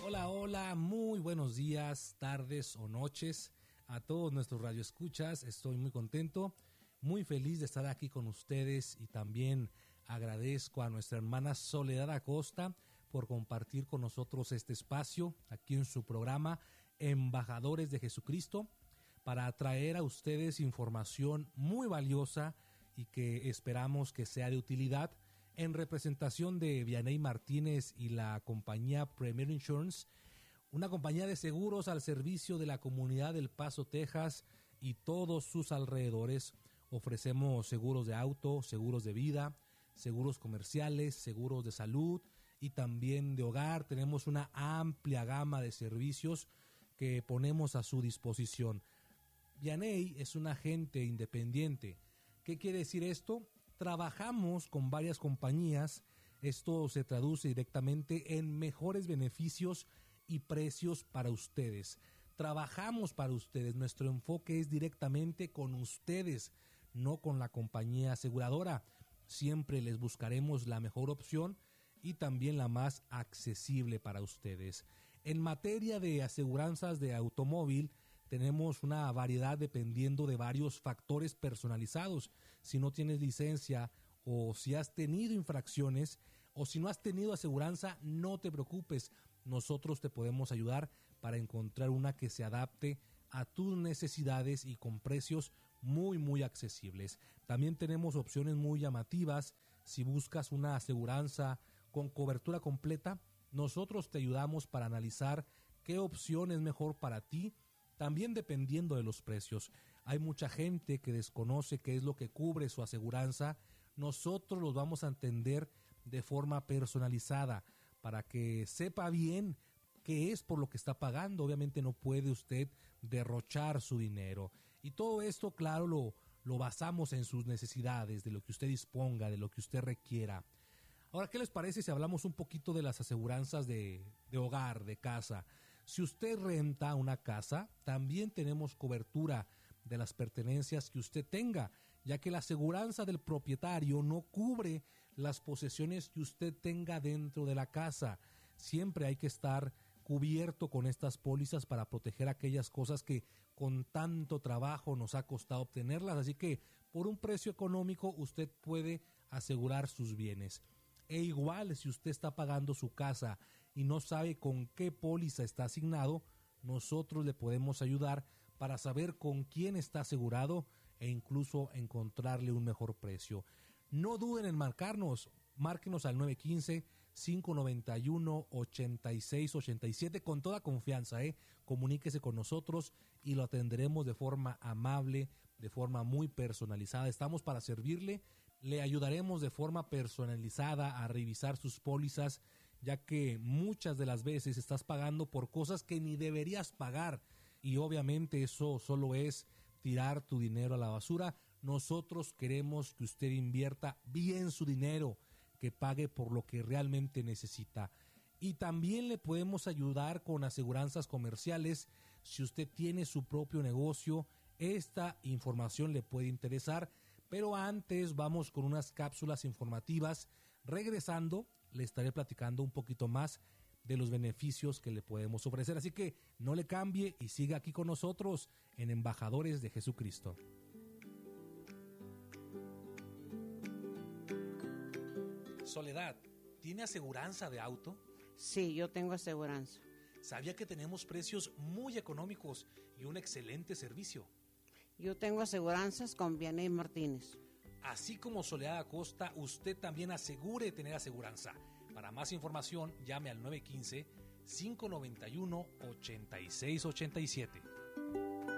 Hola, hola, muy buenos días, tardes o noches a todos nuestros radioescuchas. Estoy muy contento, muy feliz de estar aquí con ustedes y también agradezco a nuestra hermana Soledad Acosta por compartir con nosotros este espacio aquí en su programa Embajadores de Jesucristo para traer a ustedes información muy valiosa y que esperamos que sea de utilidad. En representación de Vianey Martínez y la compañía Premier Insurance, una compañía de seguros al servicio de la comunidad del Paso, Texas y todos sus alrededores, ofrecemos seguros de auto, seguros de vida, seguros comerciales, seguros de salud y también de hogar. Tenemos una amplia gama de servicios que ponemos a su disposición. Vianey es un agente independiente. ¿Qué quiere decir esto? Trabajamos con varias compañías. Esto se traduce directamente en mejores beneficios y precios para ustedes. Trabajamos para ustedes. Nuestro enfoque es directamente con ustedes, no con la compañía aseguradora. Siempre les buscaremos la mejor opción y también la más accesible para ustedes. En materia de aseguranzas de automóvil, tenemos una variedad dependiendo de varios factores personalizados. Si no tienes licencia o si has tenido infracciones o si no has tenido aseguranza, no te preocupes. Nosotros te podemos ayudar para encontrar una que se adapte a tus necesidades y con precios muy accesibles. También tenemos opciones muy llamativas. Si buscas una aseguranza con cobertura completa, nosotros te ayudamos para analizar qué opción es mejor para ti. También dependiendo de los precios. Hay mucha gente que desconoce qué es lo que cubre su aseguranza. Nosotros los vamos a atender de forma personalizada para que sepa bien qué es por lo que está pagando. Obviamente no puede usted derrochar su dinero. Y todo esto, claro, lo basamos en sus necesidades, de lo que usted disponga, de lo que usted requiera. Ahora, ¿qué les parece si hablamos un poquito de las aseguranzas de hogar, de casa? Si usted renta una casa, también tenemos cobertura de las pertenencias que usted tenga, ya que la aseguranza del propietario no cubre las posesiones que usted tenga dentro de la casa. Siempre hay que estar cubierto con estas pólizas para proteger aquellas cosas que con tanto trabajo nos ha costado obtenerlas. Así que por un precio económico usted puede asegurar sus bienes. E igual, si usted está pagando su casa y no sabe con qué póliza está asignado, nosotros le podemos ayudar para saber con quién está asegurado e incluso encontrarle un mejor precio. No duden en marcarnos, márquenos al 915-591-8687 con toda confianza, comuníquese con nosotros y lo atenderemos de forma amable, de forma muy personalizada. Estamos para servirle. Le ayudaremos de forma personalizada a revisar sus pólizas, ya que muchas de las veces estás pagando por cosas que ni deberías pagar y obviamente eso solo es tirar tu dinero a la basura. Nosotros queremos que usted invierta bien su dinero, que pague por lo que realmente necesita. Y también le podemos ayudar con aseguranzas comerciales. Si usted tiene su propio negocio, esta información le puede interesar. Pero antes vamos con unas cápsulas informativas. Regresando, le estaré platicando un poquito más de los beneficios que le podemos ofrecer. Así que no le cambie y siga aquí con nosotros en Embajadores de Jesucristo. Soledad, ¿tiene aseguranza de auto? Sí, yo tengo aseguranza. ¿Sabía que tenemos precios muy económicos y un excelente servicio? Yo tengo aseguranzas con Vianey Martínez. Así como Soledad Acosta, usted también asegure tener aseguranza. Para más información, llame al 915-591-8687.